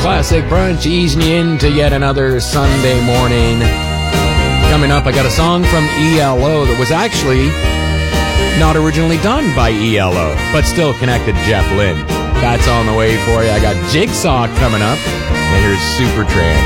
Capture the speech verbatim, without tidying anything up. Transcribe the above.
Classic Brunch, easing you into yet another Sunday morning. Coming up, I got a song from E L O that was actually not originally done by E L O, but still connected to Jeff Lynne. That's on the way for you. I got Jigsaw coming up, and here's Supertramp.